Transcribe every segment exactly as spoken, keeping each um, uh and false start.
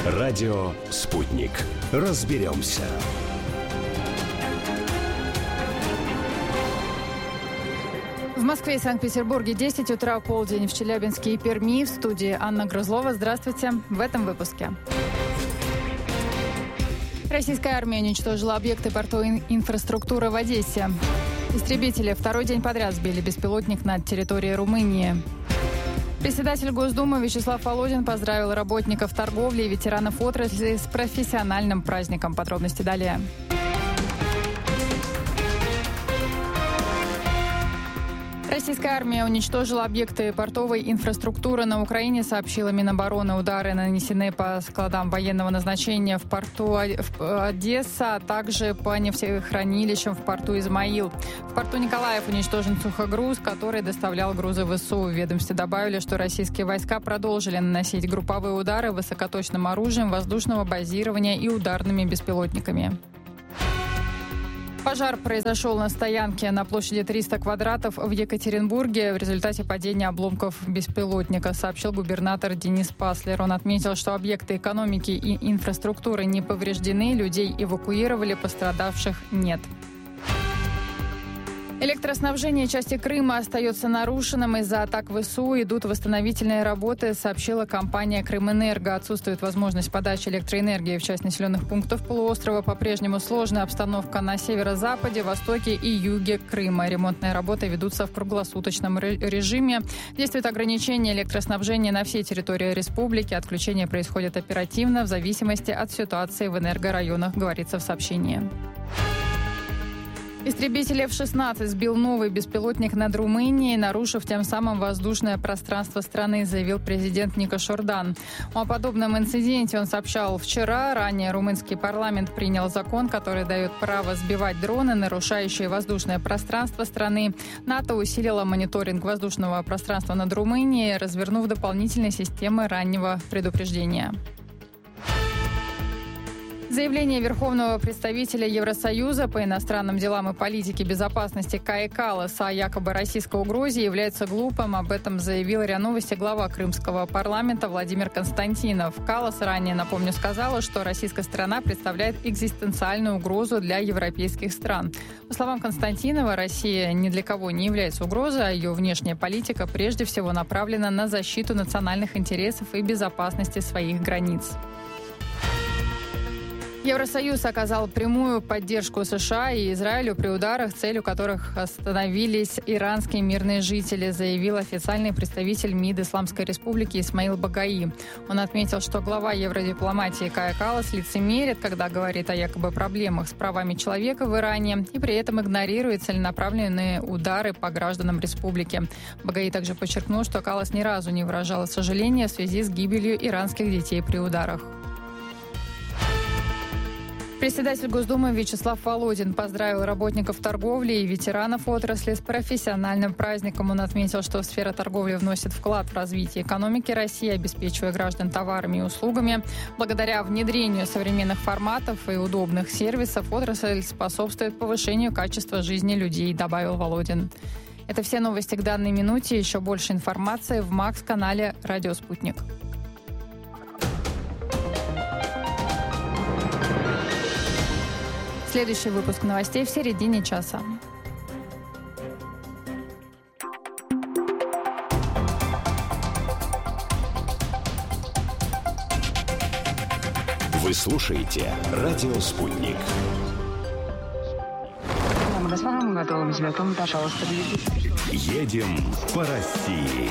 Радио «Спутник». Разберемся. В Москве и Санкт-Петербурге десять утра, полдень в Челябинске и Перми. В студии Анна Грызлова. Здравствуйте. В этом выпуске. Российская армия уничтожила объекты портовой инфраструктуры в Одессе. Истребители второй день подряд сбили беспилотник над территорией Румынии. Председатель Госдумы Вячеслав Володин поздравил работников торговли и ветеранов отрасли с профессиональным праздником. Подробности далее. Российская армия уничтожила объекты портовой инфраструктуры на Украине, сообщила Минобороны. Удары нанесены по складам военного назначения в порту Одесса, а также по нефтехранилищам в порту Измаил. В порту Николаев уничтожен сухогруз, который доставлял грузы в ВСУ. В ведомстве добавили, что российские войска продолжили наносить групповые удары высокоточным оружием воздушного базирования и ударными беспилотниками. Пожар произошел на стоянке на площади триста квадратов в Екатеринбурге в результате падения обломков беспилотника, сообщил губернатор Денис Паслер. Он отметил, что объекты экономики и инфраструктуры не повреждены, людей эвакуировали, пострадавших нет. Электроснабжение части Крыма остается нарушенным. Из-за атак ВСУ идут восстановительные работы, сообщила компания «Крымэнерго». Отсутствует возможность подачи электроэнергии в часть населенных пунктов полуострова. По-прежнему сложная обстановка на северо-западе, востоке и юге Крыма. Ремонтные работы ведутся в круглосуточном режиме. Действует ограничение электроснабжения на всей территории республики. Отключение происходит оперативно в зависимости от ситуации в энергорайонах, говорится в сообщении. Истребитель эф шестнадцать сбил новый беспилотник над Румынией, нарушив тем самым воздушное пространство страны, заявил президент Никос Шордан. О подобном инциденте он сообщал вчера. Ранее румынский парламент принял закон, который дает право сбивать дроны, нарушающие воздушное пространство страны. НАТО усилило мониторинг воздушного пространства над Румынией, развернув дополнительные системы раннего предупреждения. Заявление Верховного представителя Евросоюза по иностранным делам и политике безопасности Каи Калласа о якобы российской угрозе является глупым. Об этом заявил РИА Новости глава крымского парламента Владимир Константинов. Каллас ранее, напомню, сказала, что российская сторона представляет экзистенциальную угрозу для европейских стран. По словам Константинова, Россия ни для кого не является угрозой, а ее внешняя политика прежде всего направлена на защиту национальных интересов и безопасности своих границ. Евросоюз оказал прямую поддержку США и Израилю при ударах, целью которых остановились иранские мирные жители, заявил официальный представитель МИД Исламской Республики Исмаил Багаи. Он отметил, что глава евродипломатии Каи Каллас лицемерит, когда говорит о якобы проблемах с правами человека в Иране, и при этом игнорирует целенаправленные удары по гражданам республики. Багаи также подчеркнул, что Каллас ни разу не выражала сожаления в связи с гибелью иранских детей при ударах. Председатель Госдумы Вячеслав Володин поздравил работников торговли и ветеранов отрасли с профессиональным праздником. Он отметил, что сфера торговли вносит вклад в развитие экономики России, обеспечивая граждан товарами и услугами. Благодаря внедрению современных форматов и удобных сервисов отрасль способствует повышению качества жизни людей, добавил Володин. Это все новости к данной минуте. Еще больше информации в Макс-канале «Радио Спутник». Следующий выпуск новостей в середине часа. Вы слушаете «Радио Спутник». Мы готовы тебя, пожалуйста. Едем по России.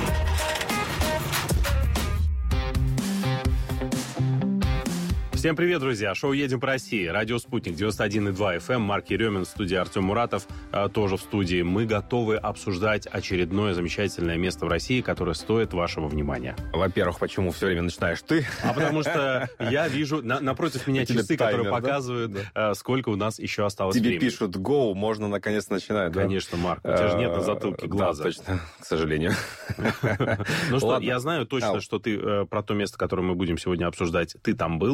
Всем привет, друзья! Шоу «Едем по России». Радио «Спутник», девяносто один и два эф эм. Марк Еремин, в студии Артем Муратов, а, тоже в студии. Мы готовы обсуждать очередное замечательное место в России, которое стоит вашего внимания. Во-первых, почему все время начинаешь ты? А потому что я вижу на, напротив меня часы, таймер, которые показывают, да? а, сколько у нас еще осталось Тебе времени. Тебе пишут «Go», можно наконец начинать, да? Конечно, Марк, у тебя же нет на затылке глаза. Да, точно, к сожалению. Ну что, я знаю точно, что ты про то место, которое мы будем сегодня обсуждать, ты там был, и, видимо,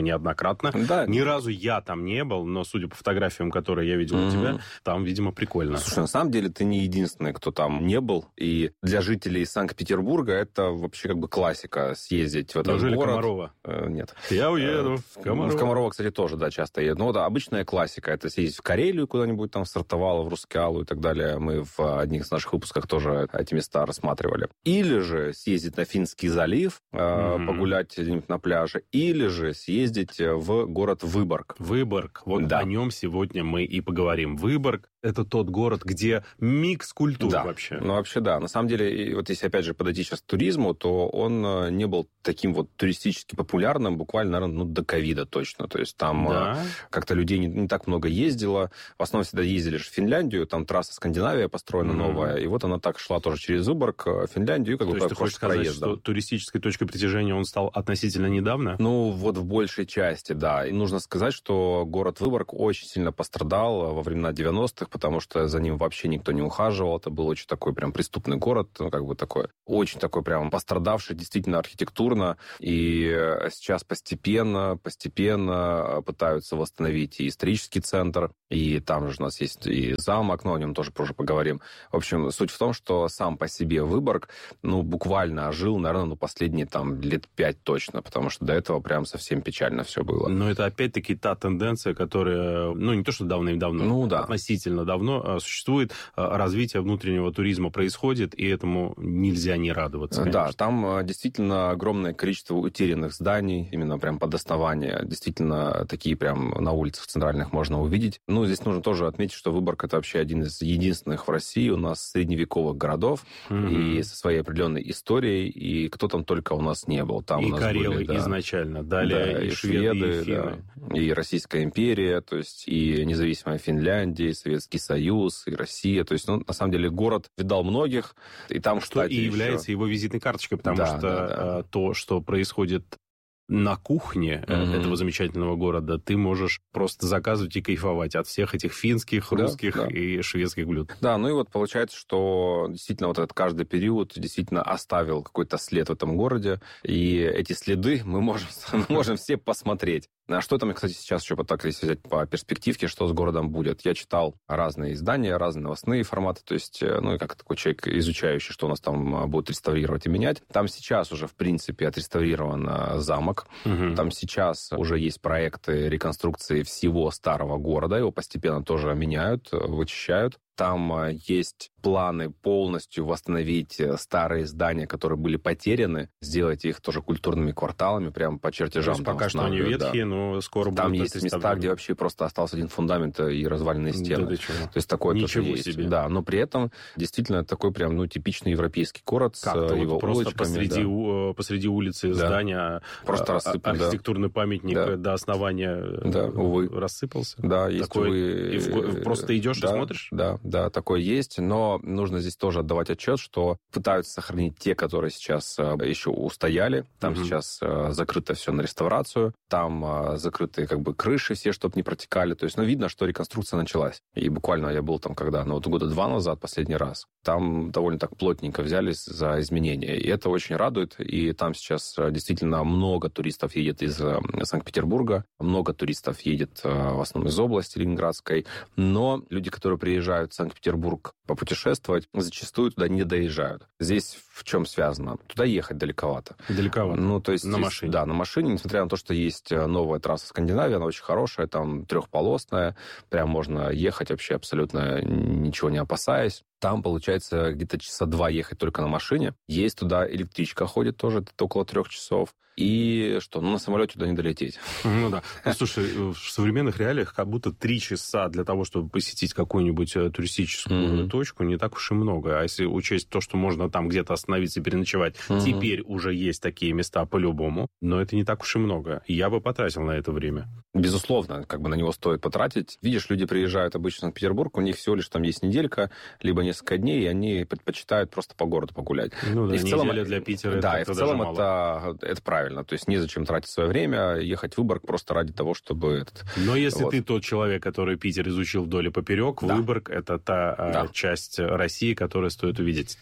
неоднократно. Да. Ни разу я там не был, но, судя по фотографиям, которые я видел mm-hmm. у тебя, там, видимо, прикольно. Слушай, на самом деле ты не единственный, кто там не был. И для жителей Санкт-Петербурга это вообще как бы классика съездить в этот Неужели город. Комарова? Э, нет. Я уеду э, в Комарова. В Комарова, кстати, тоже, да, часто еду. Ну, да, обычная классика. Это съездить в Карелию куда-нибудь, там, в Сартовало, в Рускеалу и так далее. Мы в одних из наших выпусках тоже эти места рассматривали. Или же съездить на Финский залив, э, mm-hmm. погулять где-нибудь на пляже. Или же съездить в город Выборг. Выборг. Вот да. о нем сегодня мы и поговорим. Выборг — это тот город, где микс культур да. вообще. Ну, вообще, да. На самом деле, вот если, опять же, подойти сейчас к туризму, то он не был таким вот туристически популярным буквально, наверное, ну, до ковида точно. То есть там да. как-то людей не, не так много ездило. В основном всегда ездили же в Финляндию, там трасса Скандинавия построена mm-hmm. новая, и вот она так шла тоже через Выборг, Финляндию, как то бы есть ты хочешь сказать, проездом. Что туристической точкой притяжения он стал относительно недавно? Ну, вот в большей части, да. И нужно сказать, что город Выборг очень сильно пострадал во времена девяностых, потому что за ним вообще никто не ухаживал. Это был очень такой прям преступный город, ну, как бы такой, очень такой прям пострадавший действительно архитектурно. И сейчас постепенно, постепенно пытаются восстановить и исторический центр, и там же у нас есть и замок, но о нем тоже позже поговорим. В общем, суть в том, что сам по себе Выборг, ну, буквально ожил, наверное, ну, последние там лет пять точно, потому что до этого прям совсем печально все было. Но это опять-таки та тенденция, которая, ну, не то, что давным-давно, ну, да. относительно давно существует, развитие внутреннего туризма происходит, и этому нельзя не радоваться, конечно. Да, там действительно огромное количество утерянных зданий, именно прям под основание. Действительно, такие прям на улицах центральных можно увидеть. Ну, здесь нужно тоже отметить, что Выборг — это вообще один из единственных в России у нас средневековых городов, mm-hmm. и со своей определенной историей, и кто там только у нас не был. Там и у нас карелы были, да, изначально, далее да, и, и шведы, шведы, и финны. Да, и Российская империя, то есть и независимая Финляндия, и Советский Союз, и Россия. То есть, ну, на самом деле, город видал многих, и там, что кстати, и еще... является его визитной карточкой, потому да, что да, да. то, что происходит на кухне mm-hmm. этого замечательного города, ты можешь просто заказывать и кайфовать от всех этих финских, русских да, да. и шведских блюд. Да, ну и вот получается, что действительно вот этот каждый период действительно оставил какой-то след в этом городе, и эти следы мы можем, можем все посмотреть. А что там, кстати, сейчас еще так, если взять по перспективке, что с городом будет? Я читал разные издания, разные новостные форматы, то есть, ну, и как такой человек, изучающий, что у нас там будут реставрировать и менять. Там сейчас уже, в принципе, отреставрирован замок. Угу. Там сейчас уже есть проекты реконструкции всего старого города, его постепенно тоже меняют, вычищают. Там есть планы полностью восстановить старые здания, которые были потеряны, сделать их тоже культурными кварталами, прямо по чертежам. То есть пока что они ветхие, да. но скоро там будут есть места, где вообще просто остался один фундамент и разваленные стены. Да, То есть такое Ничего тоже есть. себе. Да, но при этом действительно такой прям ну типичный европейский город как с его вот просто улочками. посреди, да. у, посреди улицы да. здания просто рассыпан, архитектурный да. памятник да. до основания да, увы. рассыпался. Да, есть такой, увы. И в, просто идешь да, и смотришь? Да, да, такое есть, но нужно здесь тоже отдавать отчет, что пытаются сохранить те, которые сейчас еще устояли. Там угу. сейчас закрыто все на реставрацию, там закрыты как бы крыши все, чтобы не протекали. То есть, ну, видно, что реконструкция началась. И буквально я был там когда, ну, вот года два назад последний раз. Там довольно так плотненько взялись за изменения. И это очень радует. И там сейчас действительно много туристов едет из Санкт-Петербурга, много туристов едет в основном из области Ленинградской. Но люди, которые приезжают в Санкт-Петербург попутешествовать, зачастую туда не доезжают. Здесь в чем связано? Туда ехать далековато. Далековато? Ну, то есть... На здесь, машине? Да, на машине, несмотря на то, что есть новая трасса Скандинавия, она очень хорошая, там трехполосная, прям можно ехать вообще абсолютно ничего не опасаясь. Там, получается, где-то часа два ехать только на машине. Есть туда электричка ходит тоже, это около трех часов. И что? Ну, на самолете туда не долететь. Ну да. Ну, слушай, в современных реалиях как будто три часа для того, чтобы посетить какую-нибудь туристическую mm-hmm. точку, не так уж и много. А если учесть то, что можно там где-то остановиться и переночевать, mm-hmm. теперь уже есть такие места по-любому, но это не так уж и много. Я бы потратил на это время. Безусловно, как бы на него стоит потратить. Видишь, люди приезжают обычно в Санкт-Петербург, у них всего лишь там есть неделька, либо несколько дней, и они предпочитают просто по городу погулять. Ну да, и в целом, неделя для Питера да, это и в целом это, это правильно. То есть незачем тратить свое время, ехать в Выборг просто ради того, чтобы... Этот... Но если вот. ты тот человек, который Питер изучил вдоль и поперек, да. Выборг — это та да. часть России, которую стоит увидеть. Так,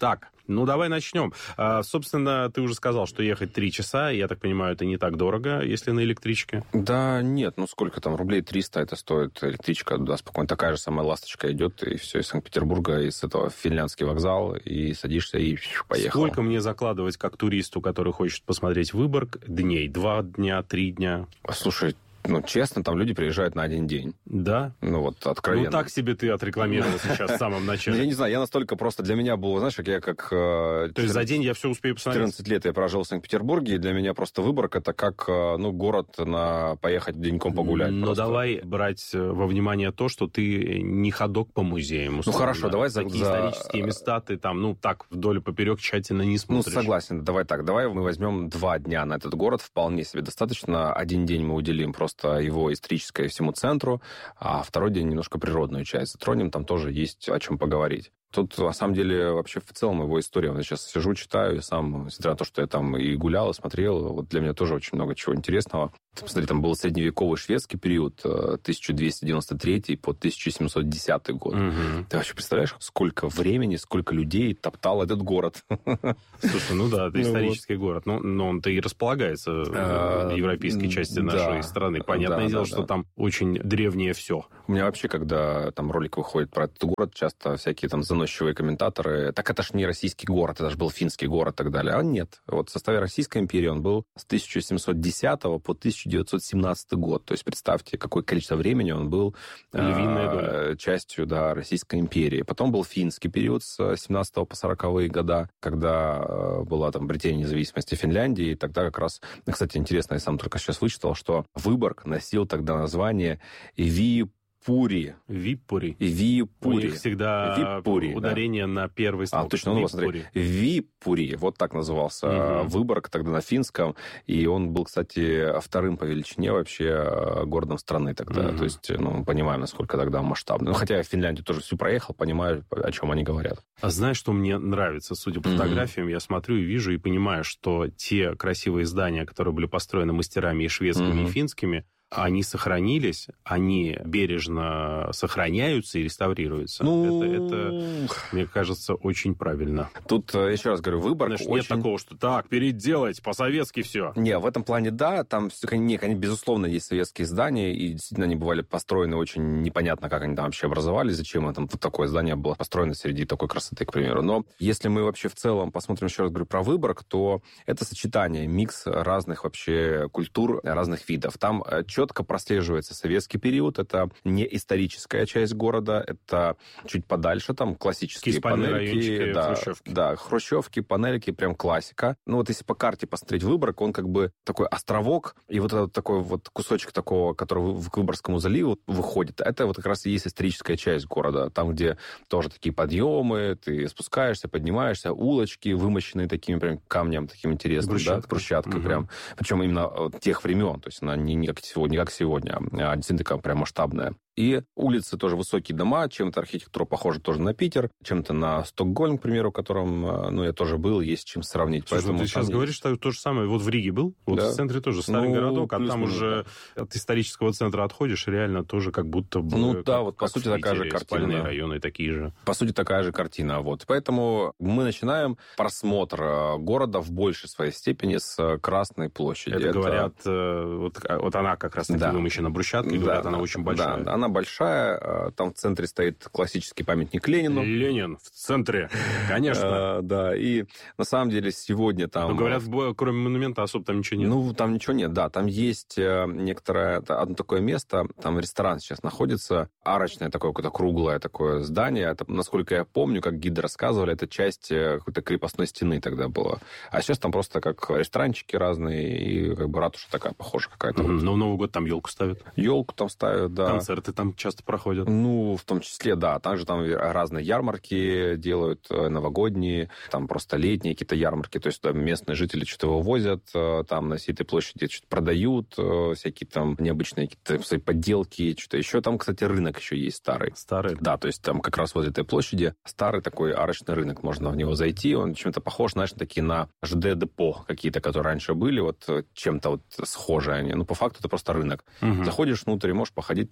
Ну, давай начнем. А, собственно, ты уже сказал, что ехать три часа. Я так понимаю, это не так дорого, если на электричке. Да нет, ну сколько там, рублей триста это стоит электричка. Да, спокойно. Такая же самая «Ласточка» идет, и все из Санкт-Петербурга, из этого финляндский вокзал, и садишься, и поехал. Сколько мне закладывать как туристу, который хочет посмотреть Выборг, дней? Два дня, три дня? Слушай, ну, честно, там люди приезжают на один день. Да? Ну, вот, откровенно. Ну, так себе ты отрекламировал сейчас в самом начале. Я не знаю, я настолько просто... Для меня было, знаешь, как я как... То есть за день я все успею посмотреть? четырнадцать лет я прожил в Санкт-Петербурге, и для меня просто Выборг это как, ну, город на поехать деньком погулять. Но давай брать во внимание то, что ты не ходок по музеям. Ну, хорошо, давай за... Такие исторические места ты там, ну, так, вдоль и поперек тщательно не смотришь. Ну, согласен, давай так. Давай мы возьмем два дня на этот город, вполне себе достаточно. Один день мы уделим просто его исторической и всему центру, а второй день немножко природную часть затронем, там тоже есть о чем поговорить. Тут, на самом деле, вообще в целом его история. Я сейчас сижу, читаю, и сам, несмотря на то, что я там и гулял, и смотрел, вот для меня тоже очень много чего интересного. Посмотри, там был средневековый шведский период, тысяча двести девяносто третий по тысяча семьсот десятый год. Угу. Ты вообще представляешь, сколько времени, сколько людей топтал этот город? Слушай, ну да, это исторический город. Но он-то и располагается в европейской части нашей страны. Понятное дело, что там очень древнее все. У меня вообще, когда там ролик выходит про этот город, часто всякие там заносчивые комментаторы, так это ж не российский город, это же был финский город и так далее. А нет. Вот в составе Российской империи он был с тысяча семьсот десятого по тысяча девятьсот семнадцатый год. То есть представьте, какое количество времени он был э, частью да, Российской империи. Потом был финский период с семнадцатого по сороковые года, когда э, была там обретение независимости Финляндии. И тогда как раз, кстати, интересно, я сам только сейчас вычитал, что Выборг носил тогда название Виипури. Пури. Виппури. Виппури. У них всегда Виппури, ударение да. на первый слог. А, точно, ну, смотри. Виппури. Вот так назывался угу. Выборг тогда на финском. И он был, кстати, вторым по величине вообще городом страны тогда. Угу. То есть, ну, понимаем, насколько тогда масштабный. Ну, хотя я в Финляндию тоже всю проехал, понимаю, о чем они говорят. А знаешь, что мне нравится? Судя по угу. фотографиям, я смотрю и вижу, и понимаю, что те красивые здания, которые были построены мастерами и шведскими, угу. и финскими, они сохранились, они бережно сохраняются и реставрируются. Ну... Это, это, мне кажется, очень правильно. Тут, еще раз говорю, Выборг Знаешь, очень... Нет такого, что так, переделать, по-советски все. Не, в этом плане да, там, не, они, безусловно, есть советские здания, и действительно они бывали построены очень непонятно, как они там вообще образовались, зачем там такое здание было построено среди такой красоты, к примеру. Но если мы вообще в целом посмотрим, еще раз говорю, про Выборг, то это сочетание, микс разных вообще культур, разных видов. Там четко прослеживается советский период, это не историческая часть города, это чуть подальше, там классические панельки, да, хрущевки. Да, хрущевки, панельки, прям классика. Ну вот если по карте посмотреть Выборг, он как бы такой островок, и вот этот такой вот кусочек такого, который к Выборгскому заливу выходит, это вот как раз и есть историческая часть города, там, где тоже такие подъемы, ты спускаешься, поднимаешься, улочки, вымощенные такими прям камнем, таким интересным, брусчаткой. Да, брусчаткой угу. прям. Причем именно тех времен, то есть она не, не как сегодня, не как сегодня, а действительно такая прям масштабная. И улицы тоже высокие дома, чем-то архитектура похожа тоже на Питер, чем-то на Стокгольм, к примеру, в котором, ну, я тоже был, есть чем сравнить. Слушай, поэтому ты сейчас есть... говоришь, что то же самое. Вот в Риге был, вот да. в центре тоже старый ну, городок, а там уже да. от исторического центра отходишь, реально тоже как будто бы... Ну да, как, вот по сути Питере, такая же картина. Спальные районы такие же. По сути такая же картина, вот. Поэтому мы начинаем просмотр города в большей своей степени с Красной площади. Это, Это... говорят, вот, вот она как раз таки да. вымощена брусчаткой, да. говорят, она очень большая. Да, она большая. Там в центре стоит классический памятник Ленину. Ленин в центре, конечно. А, да, и на самом деле сегодня там... Но говорят, кроме монумента особо там ничего нет. Ну, там ничего нет, да. Там есть некоторое... Одно такое место, там ресторан сейчас находится, арочное такое, какое-то круглое такое здание. Это, насколько я помню, как гиды рассказывали, это часть какой-то крепостной стены тогда была. А сейчас там просто как ресторанчики разные, и как бы ратуша такая похожая какая-то. Mm-hmm. Но в Новый год там елку ставят. Елку там ставят, да. Концерты там часто проходят. Ну, в том числе, да. Также там разные ярмарки делают, новогодние, там просто летние какие-то ярмарки. То есть там местные жители что-то вывозят, там на всей этой площади что-то продают, всякие там необычные какие-то свои подделки, что-то еще. Там, кстати, рынок еще есть старый. Старый? Да, то есть там как раз возле этой площади старый такой арочный рынок. Можно в него зайти. Он чем-то похож, знаешь, на такие на ЖД-депо какие-то, которые раньше были, вот чем-то вот схожие они. Ну, по факту это просто рынок. Угу. Заходишь внутрь, можешь походить там по рынку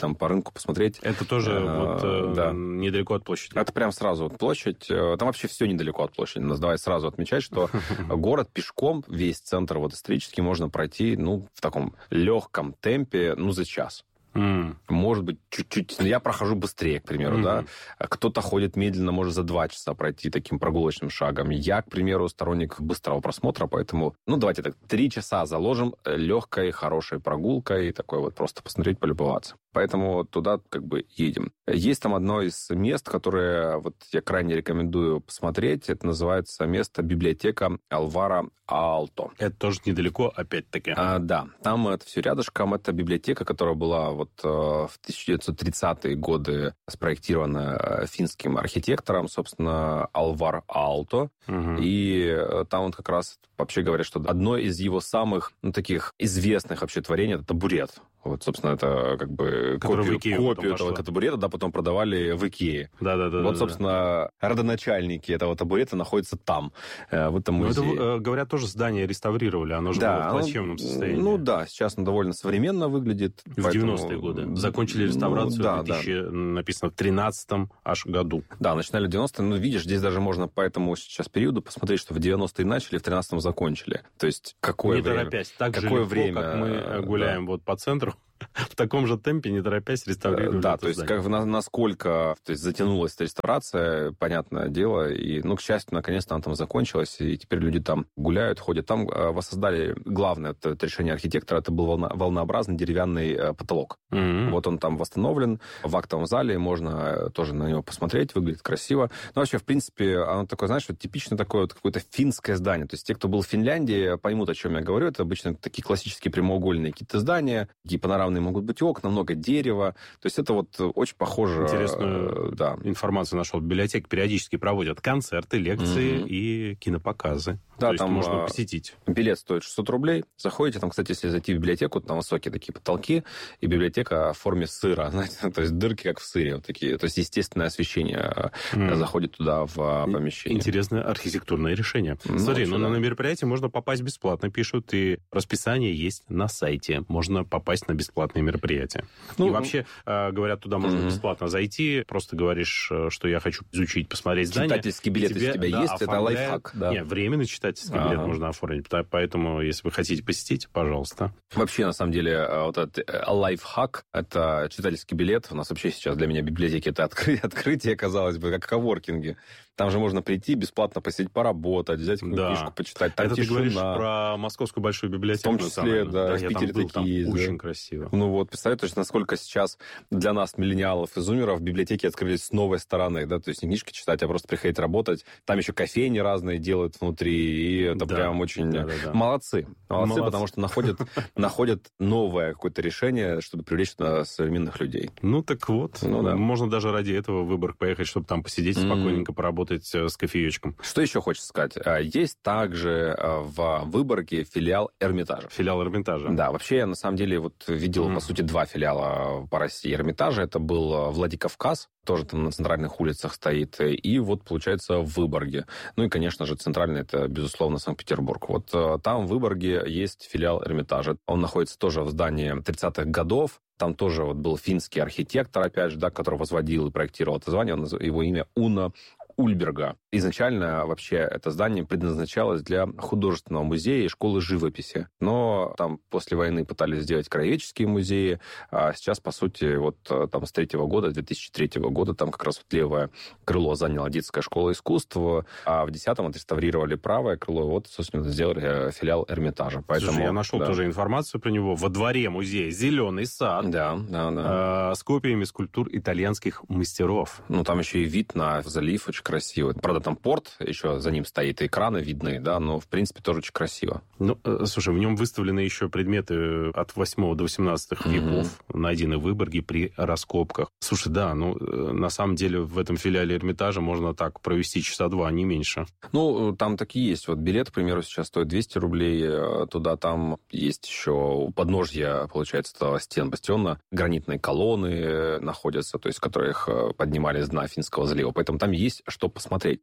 прогулку посмотреть. Это тоже а, вот, да. недалеко от площади? Это прям сразу от площади. Там вообще все недалеко от площади. Давай сразу отмечать, что город пешком, весь центр вот исторический, можно пройти ну, в таком легком темпе ну, за час. Mm. Может быть, чуть-чуть... Я прохожу быстрее, к примеру, mm-hmm. да. Кто-то ходит медленно, может за два часа пройти таким прогулочным шагом. Я, к примеру, сторонник быстрого просмотра, поэтому, ну, давайте так, три часа заложим легкой, хорошей прогулкой, такой вот просто посмотреть, полюбоваться. Поэтому туда как бы едем. Есть там одно из мест, которое вот я крайне рекомендую посмотреть. Это называется место библиотека Альваро Аалто. Это тоже недалеко, опять-таки. А, да, там это все рядышком. Это библиотека, которая была вот в тысяча девятьсот тридцатые годы спроектирована финским архитектором, собственно, Альваро Аалто. Угу. И там вот как раз вообще говорят, что одно из его самых ну, таких известных вообще творений — это табурет. Вот, собственно, это как бы копию, копию этого табурета, да, потом продавали в Икее. Да-да-да. Вот, да, собственно, да. родоначальники этого табурета находятся там, в этом музее. Ну, это, говорят, тоже здание реставрировали, оно же да, было в плачевном состоянии. Ну да, сейчас оно довольно современно выглядит. В поэтому... девяностые годы. Закончили реставрацию ну, да, в две тысячи, да. написано, в тринадцатом аж году. Да, начинали в девяностые. Ну, видишь, здесь даже можно по этому сейчас периоду посмотреть, что в девяностые начали, в тринадцатом закончили. То есть какое Не время? торопясь. Так какое же легко, время, как мы гуляем да. вот по центру. В таком же темпе, не торопясь, реставрировали. Да, то есть как, насколько то есть, затянулась эта реставрация, понятное дело. И, ну, к счастью, наконец-то она там закончилась, и теперь люди там гуляют, ходят. Там воссоздали главное это, это решение архитектора, это был волно, волнообразный деревянный потолок. Mm-hmm. Вот он там восстановлен в актовом зале, можно тоже на него посмотреть, выглядит красиво. Но вообще, в принципе, оно такое, знаешь, вот типичное такое вот какое-то финское здание. То есть те, кто был в Финляндии, поймут, о чем я говорю. Это обычно такие классические прямоугольные какие-то здания, такие панорамные могут быть окна, много дерева. То есть это вот очень похоже... Интересную да. информацию нашел. Библиотека периодически проводят концерты, лекции mm-hmm. и кинопоказы. Да, То есть там можно посетить. Билет стоит шестьсот рублей. Заходите, там, кстати, если зайти в библиотеку, там высокие такие потолки, и библиотека в форме сыра. Знаете, то есть дырки, как в сыре. Вот такие. То есть естественное освещение mm. заходит туда в помещение. Интересное архитектурное решение. Ну, Смотри, ну, да. на мероприятие можно попасть бесплатно, пишут, и расписание есть на сайте. Можно попасть на бесплатные мероприятия. Ну, и вообще, говорят, туда можно mm-hmm. бесплатно зайти, просто говоришь, что я хочу изучить, посмотреть здание. Читательский билет, если у тебя да, есть, оформляет... это лайфхак. Да. Нет, временный читательский А-а-а. билет можно оформить. Поэтому, если вы хотите посетить, пожалуйста. Вообще, на самом деле, вот этот лайфхак, это читательский билет. У нас вообще сейчас для меня библиотеки это откры- открытие, казалось бы, как в коворкинге. Там же можно прийти, бесплатно посидеть, поработать, взять какую-то да. книжку, почитать. Там это тишина. ты говоришь про Московскую большую библиотеку? В том числе, да, да в Питере был, такие есть. Очень да. красиво. Ну вот, представляете, то есть, насколько сейчас для нас, миллениалов и зумеров, библиотеки открылись с новой стороны, да, то есть не книжки читать, а просто приходить работать. Там еще кофейни разные делают внутри, и это да. прям очень... Да, да, да. Молодцы. Молодцы, Молодцы, потому что находят, находят новое какое-то решение, чтобы привлечь туда современных людей. Ну так вот, ну, да. можно даже ради этого в Выборг поехать, чтобы там посидеть mm-hmm. спокойненько, поработать с кофеечком. Что еще хочется сказать? Есть также в Выборге филиал Эрмитажа. Филиал Эрмитажа. Да, вообще я на самом деле вот видел, mm. по сути, два филиала по России Эрмитажа. Это был Владикавказ, тоже там на центральных улицах стоит, и вот, получается, в Выборге. Ну и, конечно же, центральный, это, безусловно, Санкт-Петербург. Вот там в Выборге есть филиал Эрмитажа. Он находится тоже в здании тридцатых годов. Там тоже вот был финский архитектор, опять же, да, который возводил и проектировал это здание. Его имя Уно Ульберга. Изначально вообще это здание предназначалось для художественного музея и школы живописи. Но там после войны пытались сделать краеведческие музеи, а сейчас, по сути, вот там с третьего года, две тысячи третьего года, там как раз вот левое крыло заняла детская школа искусств, а в десятом отреставрировали правое крыло, и вот, собственно, сделали филиал Эрмитажа. Поэтому, Слушай, я нашел да. тоже информацию про него. Во дворе музея «Зеленый сад» да, да, да. Э, с копиями скульптур итальянских мастеров. Ну, там еще и вид на залив очень красиво. Правда, там порт, еще за ним стоит, и экраны видны, да, но, в принципе, тоже очень красиво. Ну, слушай, в нем выставлены еще предметы от восьмого до восемнадцатых mm-hmm. веков, найдены в Выборге при раскопках. Слушай, да, ну, на самом деле в этом филиале Эрмитажа можно так провести часа два, не меньше. Ну, там такие есть. Вот билет, к примеру, сейчас стоит двести рублей. Туда там есть еще у подножья, получается, стен бастиона гранитные колонны находятся, то есть, которых поднимали с дна Финского залива. Поэтому там есть что посмотреть.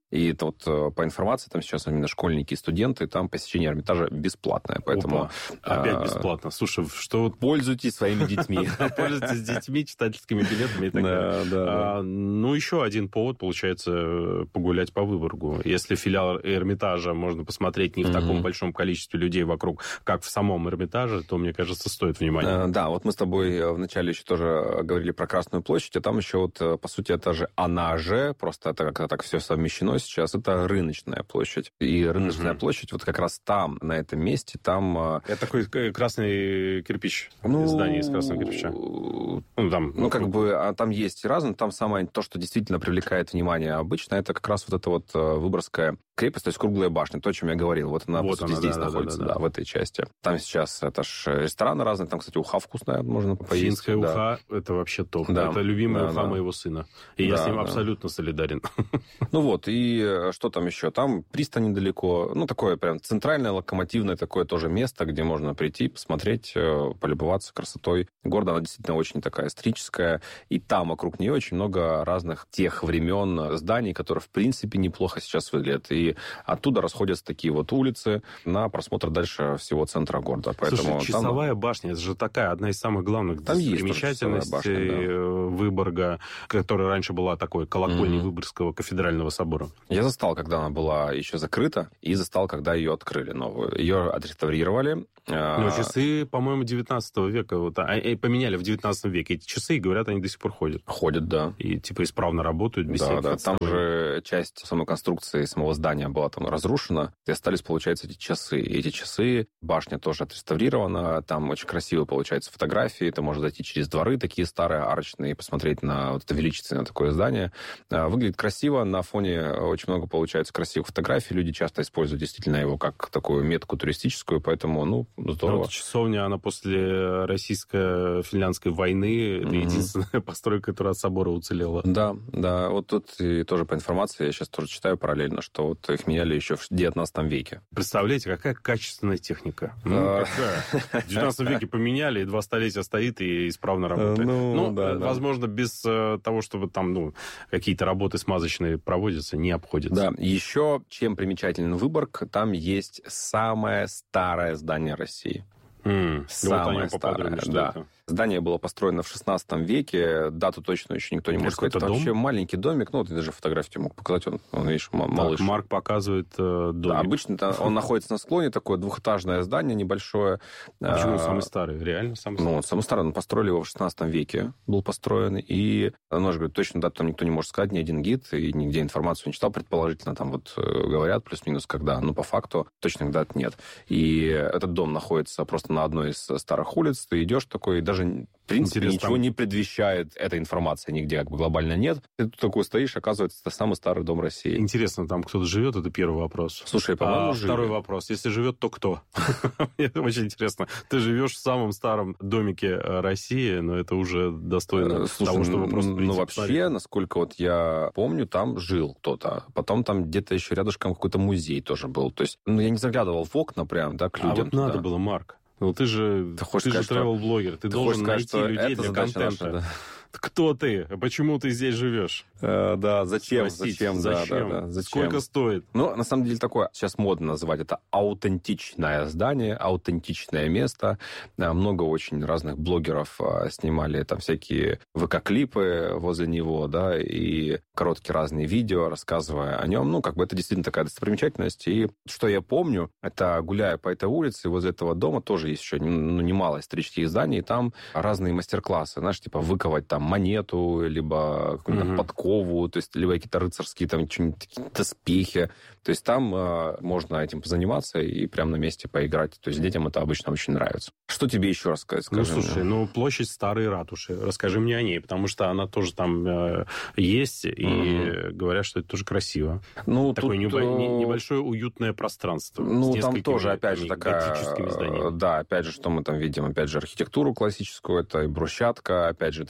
И это вот по информации, там сейчас именно школьники и студенты, там посещение Эрмитажа бесплатное. Поэтому, Опа, опять бесплатно. Слушай, что вот... Пользуйтесь своими детьми. Пользуйтесь детьми, читательскими билетами и так далее. Ну, еще один повод, получается, погулять по Выборгу. Если филиал Эрмитажа можно посмотреть не в таком большом количестве людей вокруг, как в самом Эрмитаже, то, мне кажется, стоит внимания. Да, вот мы с тобой вначале еще тоже говорили про Красную площадь, а там еще вот, по сути, это же она же, просто это как-то так все совмещено сейчас, это рыночная площадь. И рыночная угу. площадь вот как раз там, на этом месте, там... Это такой красный кирпич, ну, здание из красного кирпича. Ну, там, ну, как бы, а там есть разное, там самое то, что действительно привлекает внимание обычно, это как раз вот это вот Выборгская крепость, то есть круглая башня, то, о чем я говорил. Вот она, вот по сути, она, здесь да, находится, да, да, да. да, в этой части. Там сейчас это ж рестораны разные, там, кстати, уха вкусная, можно поесть. Финская да. уха, это вообще топ. Да. Это любимая да, уха да. моего сына. И да, я с ним да. абсолютно солидарен. Ну вот, и что там еще? Там пристань недалеко, ну, такое прям центральное, локомотивное такое тоже место, где можно прийти, посмотреть, полюбоваться красотой города. Она действительно очень такая историческая, и там вокруг нее очень много разных тех времен зданий, которые, в принципе, неплохо сейчас выглядят. И оттуда расходятся такие вот улицы на просмотр дальше всего центра города. Поэтому Слушай, часовая там... башня, это же такая, одна из самых главных там достопримечательностей башня, да. Выборга, которая раньше была такой колокольней mm-hmm. Выборгского кафедрального собора. Я застал, когда она была еще закрыта, и застал, когда ее открыли новую. Ее отреставрировали. Но часы, по-моему, девятнадцатого века, вот, а, поменяли в девятнадцатом веке. Эти часы, говорят, они до сих пор ходят. Ходят, да. И типа исправно работают, без да, всяких да. отставок. Там же часть самой конструкции самого здания была там разрушена, и остались, получается, эти часы. И эти часы, башня тоже отреставрирована, там очень красиво, получается, фотографии, ты можешь зайти через дворы, такие старые, арочные, и посмотреть на вот это величественное такое здание. Выглядит красиво, на фоне очень много, получается, красивых фотографий, люди часто используют действительно его как такую метку туристическую, поэтому, ну, здорово. Вот часовня, она после российско-финляндской войны, это mm-hmm. единственная постройка, которая от собора уцелела. Да, да, вот тут и тоже по информации, я сейчас тоже читаю параллельно, что вот их меняли еще в девятнадцатом веке. Представляете, какая качественная техника. Ну, какая? В девятнадцатом веке поменяли, и два столетия стоит и исправно работает. Ну, ну да, возможно, да. без того, чтобы там ну, какие-то работы смазочные проводятся, не обходится. Да, еще чем примечателен Выборг, там есть самое старое здание России. Mm. Самое вот старое, что да. это? Здание было построено в шестнадцатом веке, дату точно еще никто не может сказать. Это вообще маленький домик, ну, вот я даже фотографию тебе мог показать, он, он видишь, малыш. Так, Марк показывает э, домик. Да, обычно он находится на склоне, такое двухэтажное здание небольшое. А почему самый старый? Реально самый старый? Ну, самый старый, он построили его в шестнадцатом веке, был построен, и, ну, же говорю, точно дату там никто не может сказать, ни один гид, и нигде информацию не читал, предположительно, там вот говорят плюс-минус, когда, ну, по факту точных дат нет. И этот дом находится просто на одной из старых улиц, ты идешь такой, и даже... В принципе, интересно, ничего там... не предвещает, эта информация нигде как бы глобально нет. Ты тут такой стоишь, оказывается, это самый старый дом России. Интересно, там кто-то живет? Это первый вопрос. Слушай, по-моему, а, второй вопрос. Если живет, то кто? Это очень интересно. Ты живешь в самом старом домике России, но это уже достойно того, чтобы просто прийти. Ну, вообще, насколько вот я помню, там жил кто-то. Потом там где-то еще рядышком какой-то музей тоже был. То есть, ну, я не заглядывал в окна прям, да, к людям. А вот надо было, Марк. Ну, ты же, ты ты же travel-блогер, ты, ты должен найти сказать, людей для контента. Наша, да. Кто ты? Почему ты здесь живешь? Э, да, зачем? Спросить, зачем? зачем? Да, да, да, зачем? Сколько стоит? Ну, на самом деле, такое, сейчас модно называть это аутентичное здание, аутентичное место. Много очень разных блогеров снимали там всякие ВК-клипы возле него, да, и короткие разные видео, рассказывая о нем. Ну, как бы это действительно такая достопримечательность. И что я помню, это гуляя по этой улице, возле этого дома тоже есть еще ну, немало исторических зданий, и там разные мастер-классы, знаешь, типа выковать там монету, либо какую-то mm-hmm. подкову, то есть либо какие-то рыцарские там что-нибудь, какие-то доспехи. То есть там э, можно этим позаниматься и прямо на месте поиграть. То есть детям это обычно очень нравится. Что тебе еще рассказать? Ну, слушай, мне? ну, площадь Старой Ратуши. Расскажи мне о ней, потому что она тоже там э, есть, и mm-hmm. говорят, что это тоже красиво. Ну, такое тут, небо- не, небольшое уютное пространство. Ну, там тоже, опять же, такая... Да, опять же, что мы там видим? Опять же, архитектуру классическую, это и брусчатка, опять же, эти такие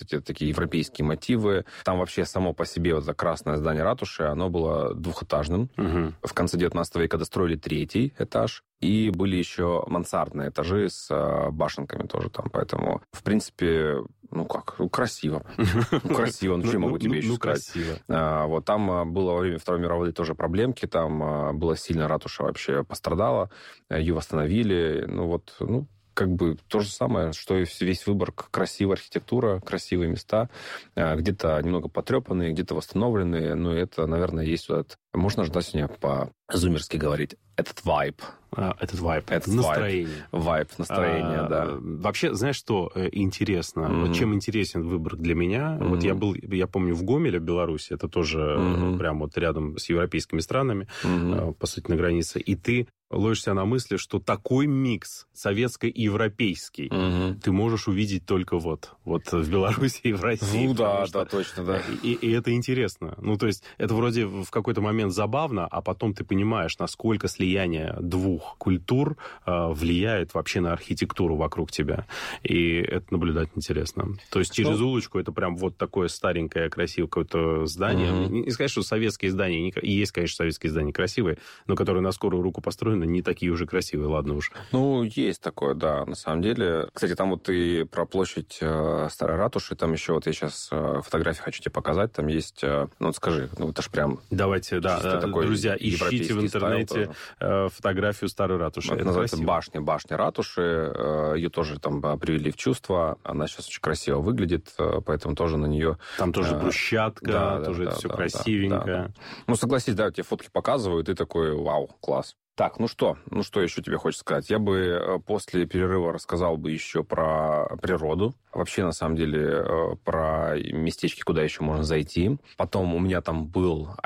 такие европейские мотивы. Там вообще само по себе вот это красное здание ратуши, оно было двухэтажным. Угу. В конце девятнадцатого века достроили третий этаж. И были еще мансардные этажи с э, башенками тоже там. Поэтому, в принципе, ну как, ну, красиво. Ну, красиво, ну что я могу тебе еще сказать? Вот там было во время Второй мировой тоже проблемки. Там была сильно ратуша вообще пострадала. Ее восстановили. Ну вот, ну, как бы то же самое, что и весь Выборг. Красивая архитектура, красивые места. Где-то немного потрепанные, где-то восстановленные. Но это, наверное, есть вот этот... Можно ждать сегодня по-зумерски говорить. Этот вайб. А, этот вайб. Этот настроение. Вайб, настроение, а, да. Вообще, знаешь, что интересно? Mm-hmm. Вот чем интересен Выборг для меня? Mm-hmm. Вот я был, я помню, в Гомеле, в Беларуси. Это тоже mm-hmm. прям вот рядом с европейскими странами, mm-hmm. по сути, на границе. И ты ловишься на мысли, что такой микс советский и европейский угу. ты можешь увидеть только вот, вот в Беларуси и в России. Ну да, что... да, точно, да. И, и это интересно. Ну, то есть, это вроде в какой-то момент забавно, а потом ты понимаешь, насколько слияние двух культур э, влияет вообще на архитектуру вокруг тебя. И это наблюдать интересно. То есть, через что? улочку это прям вот такое старенькое, красивое какое-то здание. Угу. Не, не сказать, что советские здания, и есть, конечно, советские здания красивые, но которые на скорую руку построены, не такие уже красивые, ладно уж. Ну, есть такое, да, на самом деле. Кстати, там вот и про площадь э, Старой Ратуши, там еще вот я сейчас э, фотографии хочу тебе показать, там есть, э, ну, вот скажи, ну, это ж прям... Давайте, да, да такой друзья, ищите в интернете э, фотографию Старой Ратуши. Это, это называется красиво. башня, башня Ратуши, э, ее тоже там привели в чувство, она сейчас очень красиво выглядит, э, поэтому тоже на нее... Там тоже брусчатка, да, тоже да, это да, все да, красивенько. Да, да. Ну, согласись, да, тебе фотки показывают, и ты такой, вау, класс. Так, ну что, ну что еще тебе хочется сказать? Я бы после перерыва рассказал бы еще про природу. Вообще, на самом деле, про местечки, куда еще можно зайти. Потом у меня там был